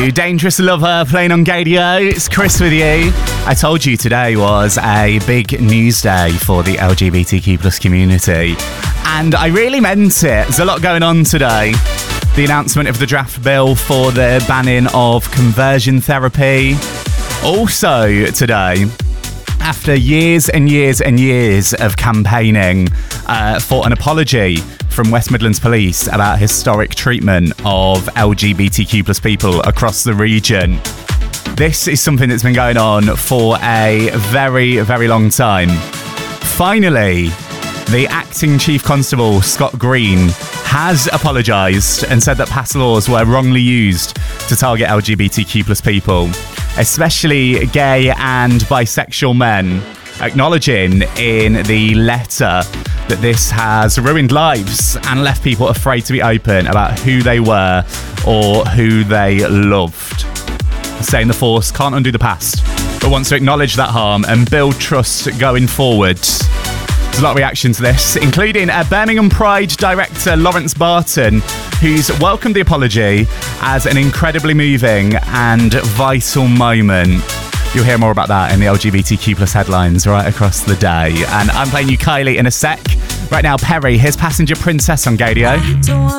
to Dangerous Lover playing on Gadio. It's Chris with you. I told you today was a big news day for the LGBTQ plus community, and I really meant it. There's a lot going on today. The announcement of the draft bill for the banning of conversion therapy. Also today, after years and years and years of campaigning for an apology from West Midlands Police about historic treatment of LGBTQ plus people across the region. This is something that's been going on for a very, very long time. Finally, the acting Chief Constable, Scott Green, has apologised and said that past laws were wrongly used to target LGBTQ plus people, especially gay and bisexual men, acknowledging in the letter that this has ruined lives and left people afraid to be open about who they were or who they loved. Saying the force can't undo the past, but wants to acknowledge that harm and build trust going forward. There's a lot of reaction to this, including Birmingham Pride director Lawrence Barton, who's welcomed the apology as an incredibly moving and vital moment. You'll hear more about that in the LGBTQ plus headlines right across the day. And I'm playing you Kylie in a sec. Right now, Perry, here's Passenger Princess on Gadio.